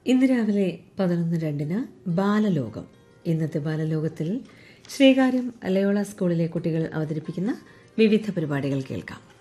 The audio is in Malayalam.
ഇന്ന് രാവിലെ 11:02 ബാലലോകം. ഇന്നത്തെ ബാലലോകത്തിൽ ശ്രീകാര്യം ലയോള സ്കൂളിലെ കുട്ടികൾ അവതരിപ്പിക്കുന്ന വിവിധ പരിപാടികൾ കേൾക്കാം.